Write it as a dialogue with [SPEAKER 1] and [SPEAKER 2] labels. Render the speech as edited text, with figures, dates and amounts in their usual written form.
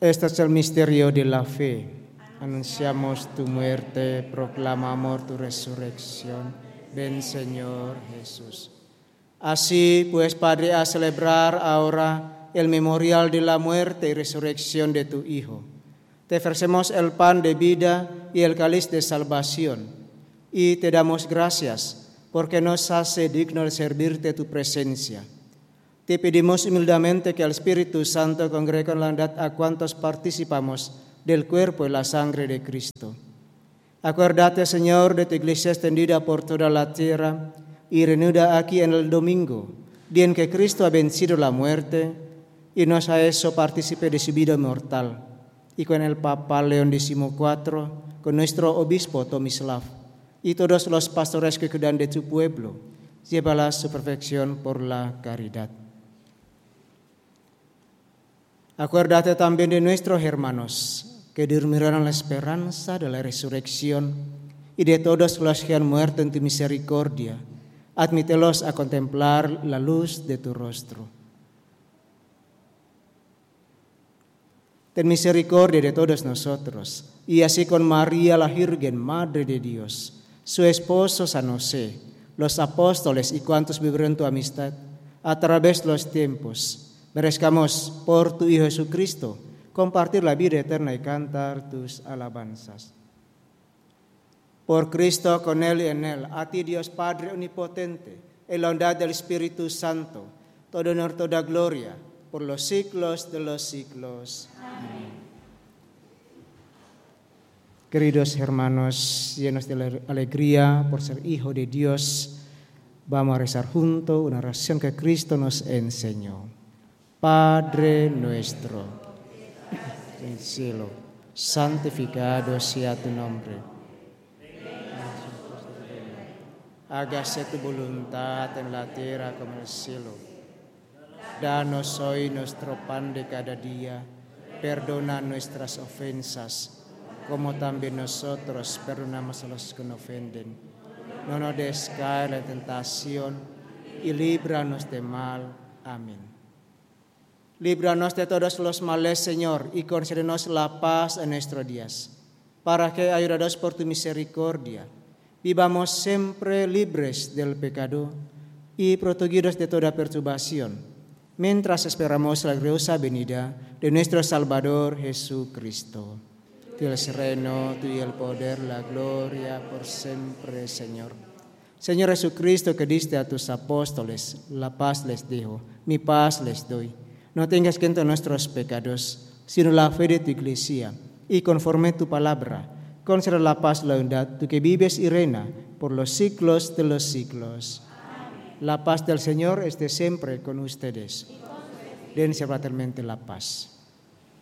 [SPEAKER 1] Este es el misterio de la fe. Anunciamos tu muerte, proclamamos tu resurrección. Ven, Señor Jesús. Así pues, Padre, a celebrar ahora el memorial de la muerte y resurrección de tu Hijo. Te ofrecemos el pan de vida y el cáliz de salvación, y te damos gracias porque nos hace digno de servirte tu presencia. Te pedimos humildemente que el Espíritu Santo congregue con la unidad a cuantos participamos del cuerpo y la sangre de Cristo. Acuérdate, Señor, de tu iglesia extendida por toda la tierra y reunida aquí en el domingo, día en que Cristo ha vencido la muerte y nos ha hecho partícipe de su vida mortal, y con el Papa León XIV, con nuestro obispo Tomislav y todos los pastores que cuidan de tu pueblo, llévala a su perfección por la caridad. Acuérdate también de nuestros hermanos que durmieron en la esperanza de la resurrección y de todos los que han muerto en tu misericordia. Admítelos a contemplar la luz de tu rostro. Ten misericordia de todos nosotros, y así con María la Virgen, Madre de Dios, su esposo San José, los apóstoles y cuantos vivieron tu amistad a través de los tiempos, merezcamos por tu Hijo Jesucristo compartir la vida eterna y cantar tus alabanzas. Por Cristo, con Él y en Él, a ti Dios Padre Omnipotente, en la unidad del Espíritu Santo, todo honor, toda gloria, por los siglos de los siglos. Amén. Queridos hermanos, llenos de alegría por ser hijo de Dios, vamos a rezar juntos una oración que Cristo nos enseñó. Padre nuestro, en el cielo, santificado sea tu nombre. Hágase tu voluntad en la tierra como en el cielo. Danos hoy nuestro pan de cada día. Perdona nuestras ofensas, como también nosotros perdonamos a los que nos ofenden. No nos dejes caer en tentación y líbranos del mal. Amén. Líbranos de todos los males, Señor, y concédenos la paz en nuestros días, para que, ayudados por tu misericordia, vivamos siempre libres del pecado y protegidos de toda perturbación, mientras esperamos la gloriosa venida de nuestro Salvador Jesucristo. Tuyo es el reino, tuyo el poder, la gloria por siempre, Señor. Señor Jesucristo, que diste a tus apóstoles, la paz les dejo, mi paz les doy. No tengas en cuenta nuestros pecados, sino la fe de tu iglesia, y conforme tu palabra, conceda la paz y la unidad, tú que vives y reina por los siglos de los siglos. Amén. La paz del Señor esté siempre con ustedes. Dense fraternalmente la paz.